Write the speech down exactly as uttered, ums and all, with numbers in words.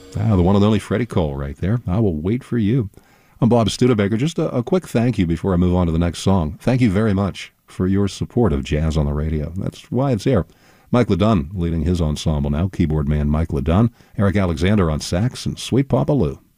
Ah, the one and only Freddie Cole right there. I Will Wait for You. I'm Bob Studebaker. Just a, a quick thank you before I move on to the next song. Thank you very much for your support of Jazz on the Radio. That's why it's here. Mike LeDun leading his ensemble now, keyboard man Mike LeDun, Eric Alexander on sax, and Sweet Papa Lou.